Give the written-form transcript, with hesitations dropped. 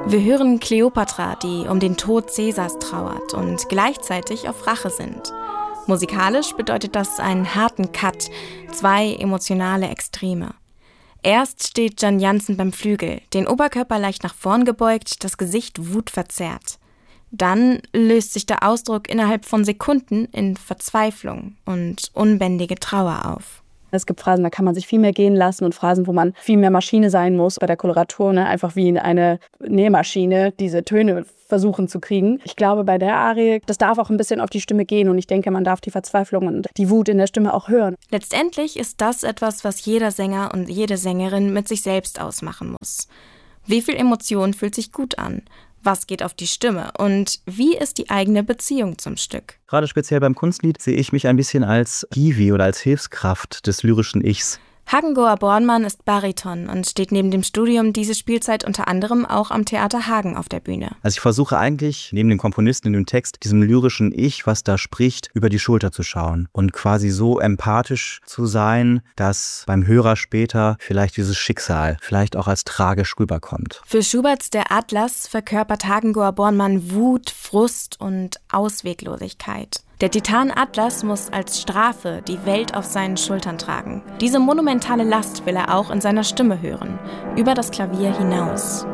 Wir hören Kleopatra, die um den Tod Caesars trauert und gleichzeitig auf Rache sinnt. Musikalisch bedeutet das einen harten Cut, 2 emotionale Extreme. Erst steht Jan Jansen beim Flügel, den Oberkörper leicht nach vorn gebeugt, das Gesicht wutverzerrt. Dann löst sich der Ausdruck innerhalb von Sekunden in Verzweiflung und unbändige Trauer auf. Es gibt Phrasen, da kann man sich viel mehr gehen lassen und Phrasen, wo man viel mehr Maschine sein muss. Bei der Koloratur, einfach wie in eine Nähmaschine diese Töne versuchen zu kriegen. Ich glaube, bei der Arie, das darf auch ein bisschen auf die Stimme gehen und ich denke, man darf die Verzweiflung und die Wut in der Stimme auch hören. Letztendlich ist das etwas, was jeder Sänger und jede Sängerin mit sich selbst ausmachen muss. Wie viel Emotion fühlt sich gut an? Was geht auf die Stimme? Und wie ist die eigene Beziehung zum Stück? Gerade speziell beim Kunstlied sehe ich mich ein bisschen als Hiwi oder als Hilfskraft des lyrischen Ichs. Hagen-Goa Bornmann ist Bariton und steht neben dem Studium diese Spielzeit unter anderem auch am Theater Hagen auf der Bühne. Also ich versuche eigentlich, neben dem Komponisten in dem Text, diesem lyrischen Ich, was da spricht, über die Schulter zu schauen und quasi so empathisch zu sein, dass beim Hörer später vielleicht dieses Schicksal vielleicht auch als tragisch rüberkommt. Für Schuberts Der Atlas verkörpert Hagen-Goa Bornmann Wut, Frust und Ausweglosigkeit. Der Titan Atlas muss als Strafe die Welt auf seinen Schultern tragen. Diese monumentale Last will er auch in seiner Stimme hören, über das Klavier hinaus.